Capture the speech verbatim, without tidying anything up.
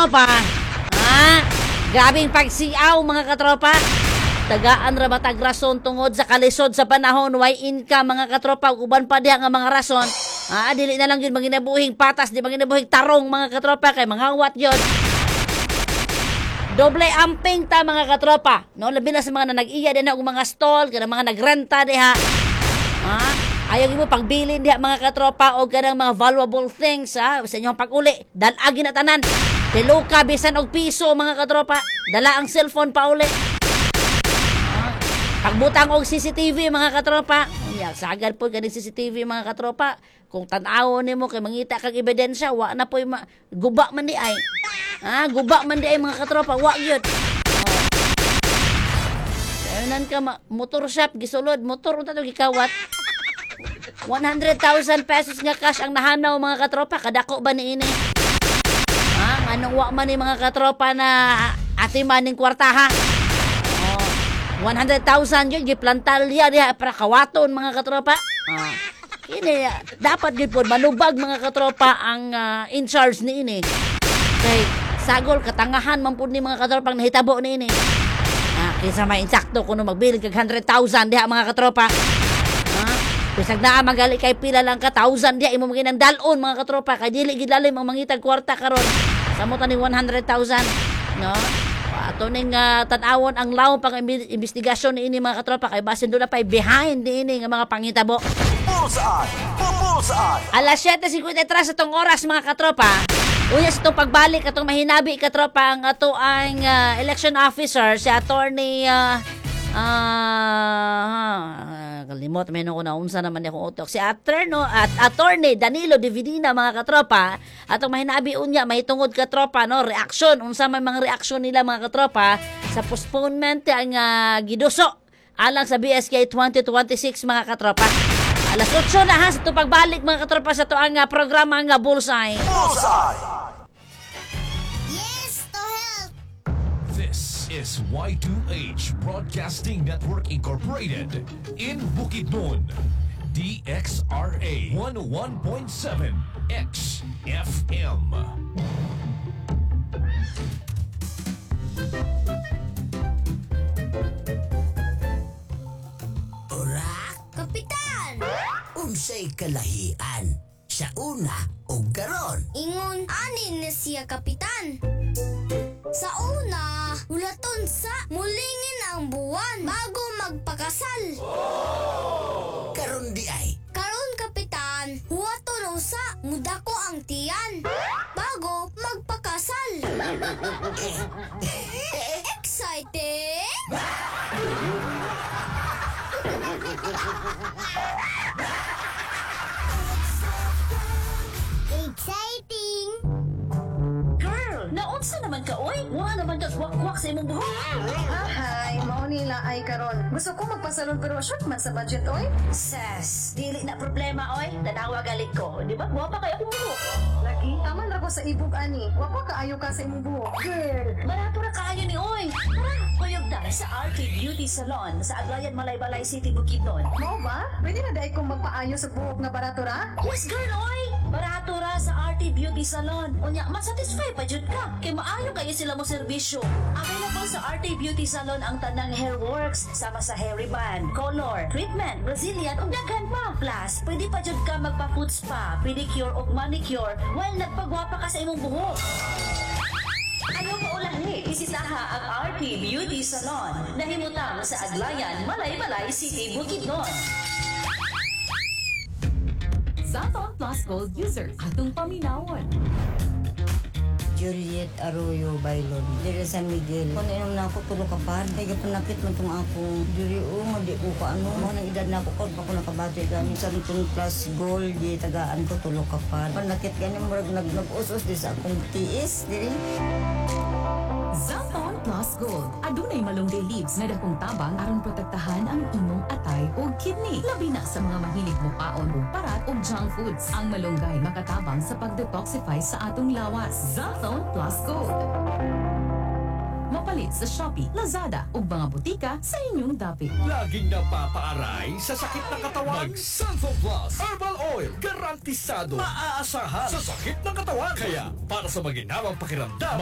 katropa. Ha? Grabing pagsiaw mga katropa. Tagaan ra matag rason tungod sa kalisod sa panahon way income mga katropa uban pa diha nga mga rason. Ah, dili na lang gyud maginabuhing patas, di maginabuhing tarong mga katropa kay mga wat gyud. Doble amping ta mga katropa. No, labi na sa mga nag-iya din og mga stall, kada mga nagrenta diha. Ha? Ayaw mo pagbilin diha mga katropa og kanang mga valuable things ha sa inyong pag-uli. Dalagi na tanan. Tilo ka bisan og piso mga katropa. Dala ang cellphone pa uli. Pagbutang og C C T V mga katropa. Ya, sagad po gani C C T V mga katropa. Kung tan-awon nimo kay mangita kag ebidensya, wa na poy ma- guba man di ay. Ha, guba man di ay mga katropa, wa gyud. Oh. Nan ka ma- motor shop gisulod, motor unta to gikawat. one hundred thousand pesos nga cash ang nahanaw mga katropa, kadako ba niini? Ha, anong wa man ni mga katropa na ati maning kwartaha? one hundred thousand yun, giplantal niya diha para kawaton mga katropa. Ah. Ini, dapat yun po, manubag mga katropa ang uh, in charge ni ini. Kay, sagol, katangahan man po ni mga katropa ang nahitabo ni ini. Ah, kaysa may insakto kung magbilig kag one hundred thousand diha mga katropa. Ah, bisag naa magali kay pila lang ka, one thousand diha, imo maginang dalon mga katropa. Kay dili gilalim ang mangitag kwarta karon. Samutan ni one hundred thousand. No? Ato ning uh, tan-awon ang law pang investigasyon ini mga katropa kay basin do na pay behind ini nga mga pangitabo. Pulsaan! Pulsaan! Alas seven fifty-three sa tong oras mga katropa. Unya sa itong pagbalik atong mahinabi katropa ang ato ang uh, election officer si attorney uh, uh, kalimot may ko na unsa naman akong utok si attorney at attorney Danilo Dividina mga katropa atong mahinabi unya may tungod katropa no reaksyon unsa man mga reaksyon nila mga katropa sa postponement ang uh, giduso alang sa B S K twenty twenty-six mga katropa. Alas eight na ha sa ito pagbalik mga katropa sa ito ang uh, programa nga Bullseye. Bullseye! Yes, to help! This is Y two H Broadcasting Network Incorporated in Bukidnon. D X R A one oh one point seven X F M. Urak, Kapitan! Unsay kalahian sa una o garon. Ingon, anin na siya, Kapitan. Sa una, ulaton sa mulingin ang buwan bago magpakasal. Karon di ay Karon, Kapitan, huwaton usa, mudako ang tiyan bago magpakasal. Excited? Exciting! Girl, naunsa naman ka, oy? Wa naman ka wak-wak sa imong buhok. Hi, mao nila ay karon. Gusto ko magpasalon pero short man sa budget oy. Ses, dili na problema, oy. Tanawa galit ko. Di ba? Guwapa kayo akong buhok. Lagi, aman ra ko sa ibog ani. Wa pa kaayo ka sa imong buhok. Girl, barato na kaayo ni, oy. Tara, kuyog na sa R K Beauty Salon sa Aglayan, Malaybalay City, Bukidnon. Mao ba? Pwede na dai kong magpaayo sa buhok nga barato ra? Yes, girl, oy. Barato ra sa R T Beauty Salon. Unya, masatisfy pa jud ka. Kay maayo kayo sila mo serbisyo. Available sa R T Beauty Salon ang tanang hair works sama sa hair reband, color, treatment, Brazilian ug daghan pa. Plus, pwede pa jud ka magpa-foot spa, pedicure ug manicure while nagpagwapa ka sa imong buhok. Ayaw mo ulahi, isitaha ang R T Beauty Salon na himutang sa Aglayan, Malaybalay City, Bukidnon. Zaton Plus Gold user atong paminawon. Juliet Arroyo Bailon, diri San Miguel. Kung inom na ako, tulog ka pa. Kaya panakit man itong akong diri o, madi ko ka ano. Mga nang edad na ako, kung ako nakabati gani. Sa itong plus gold, di tagaan ko, tulog ka pa. Panakit gani, marag nag-us-us di sa akong tiis, diri. Zaton Plus Gold. Adunay malunggay leaves na dakong tabang aron protektahan ang imong atay o kidney. Labi na sa mga mahilig mo kaon o parat o junk foods. Ang malunggay makatabang sa pag-detoxify sa atong lawas. Zaton Plus Gold. Mapalit sa Shopee, Lazada o mga butika sa inyong dapit. Laging napapaaray sa sakit ng katawan. Mag-Sanfo Plus Herbal Oil. Garantisado. Maaasahan sa sakit ng katawan. Kaya, para sa maginhawang pakiramdam,